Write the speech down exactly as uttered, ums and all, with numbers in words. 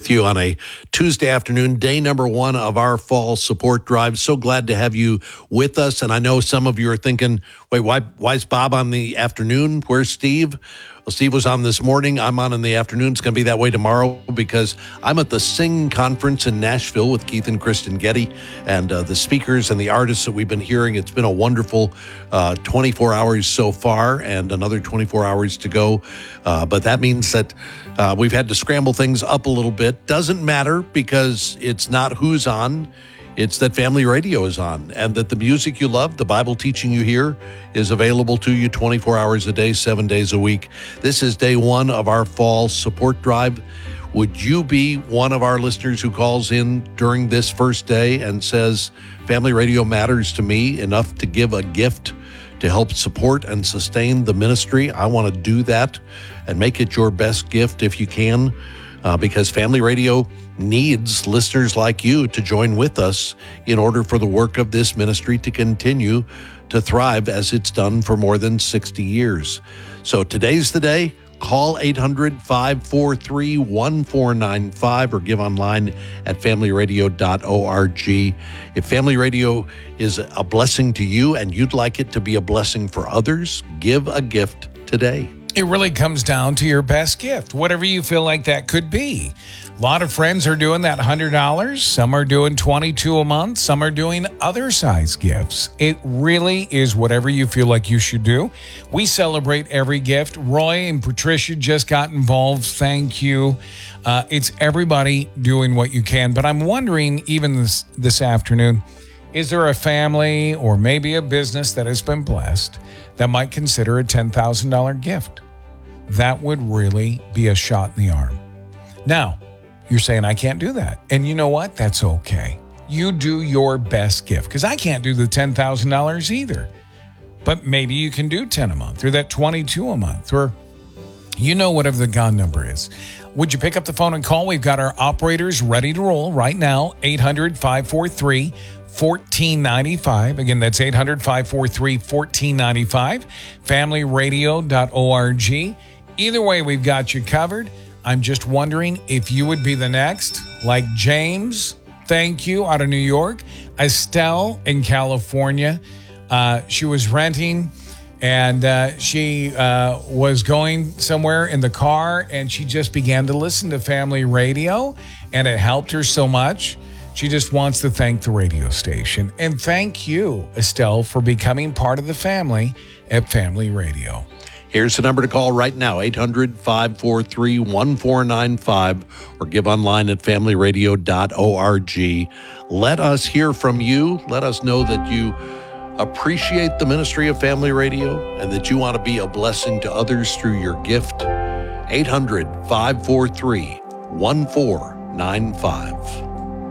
with you on a Tuesday afternoon, day number one of our fall support drive. So glad to have you with us. And I know some of you are thinking, wait, why, why is Bob on the afternoon? Where's Steve? Well, Steve was on this morning. I'm on in the afternoon. It's going to be that way tomorrow because I'm at the Sing Conference in Nashville with Keith and Kristen Getty and uh, the speakers and the artists that we've been hearing. It's been a wonderful uh, twenty-four hours so far and another twenty-four hours to go. Uh, but that means that uh, we've had to scramble things up a little bit. Doesn't matter because it's not who's on. It's that Family Radio is on and that the music you love, the Bible teaching you hear, is available to you twenty-four hours a day, seven days a week. This is day one of our fall support drive. Would you be one of our listeners who calls in during this first day and says, Family Radio matters to me enough to give a gift to help support and sustain the ministry? I want to do that and make it your best gift if you can, uh, because Family Radio needs listeners like you to join with us in order for the work of this ministry to continue to thrive as it's done for more than sixty years. So today's the day. Call eight hundred, five four three, one four nine five or give online at family radio dot org. If Family Radio is a blessing to you and you'd like it to be a blessing for others, give a gift today. It really comes down to your best gift, whatever you feel like that could be. A lot of friends are doing that one hundred dollars. Some are doing twenty-two dollars a month. Some are doing other size gifts. It really is whatever you feel like you should do. We celebrate every gift. Roy and Patricia just got involved. Thank you. Uh, it's everybody doing what you can. But I'm wondering, even this, this afternoon, is there a family or maybe a business that has been blessed that might consider a ten thousand dollars gift? That would really be a shot in the arm. Now, you're saying, I can't do that. And you know what? That's okay. You do your best gift, because I can't do the ten thousand dollars either. But maybe you can do ten a month or that twenty-two a month or, you know, whatever the God number is. Would you pick up the phone and call? We've got our operators ready to roll right now. eight hundred, five four three, one four nine five. Again, that's eight hundred, five four three, one four nine five. family radio dot org. Either way, we've got you covered. I'm just wondering if you would be the next, like James, thank you, out of New York. Estelle in California. Uh, she was renting and uh, she uh, was going somewhere in the car and she just began to listen to Family Radio and it helped her so much. She just wants to thank the radio station. And thank you, Estelle, for becoming part of the family at Family Radio. Here's the number to call right now, eight hundred, five four three, one four nine five, or give online at family radio dot org. Let us hear from you. Let us know that you appreciate the ministry of Family Radio and that you want to be a blessing to others through your gift. eight hundred, five four three, one four nine five.